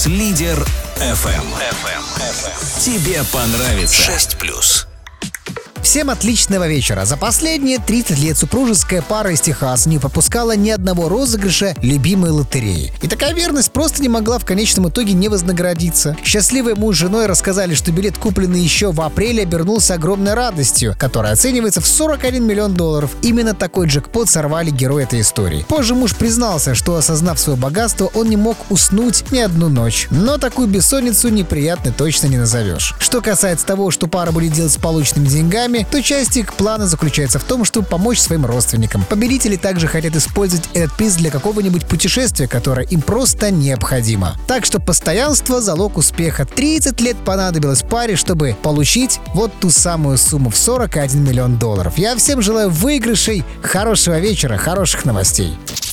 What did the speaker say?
Лидер FM. Тебе понравится. 6+. Всем отличного вечера. За последние 30 лет супружеская пара из Техаса не пропускала ни одного розыгрыша любимой лотереи. И такая верность просто не могла в конечном итоге не вознаградиться. Счастливые муж с женой рассказали, что билет, купленный еще в апреле, обернулся огромной радостью, которая оценивается в $41 миллион. Именно такой джекпот сорвали герои этой истории. Позже муж признался, что, осознав свое богатство, он не мог уснуть ни одну ночь. Но такую бессонницу неприятной точно не назовешь. Что касается того, что пара будет делать с полученными деньгами, то часть их плана заключается в том, чтобы помочь своим родственникам. Победители также хотят использовать этот приз для какого-нибудь путешествия, которое им просто необходимо. Так что постоянство – залог успеха. 30 лет понадобилось паре, чтобы получить вот ту самую сумму в $41 миллион. Я всем желаю выигрышей, хорошего вечера, хороших новостей.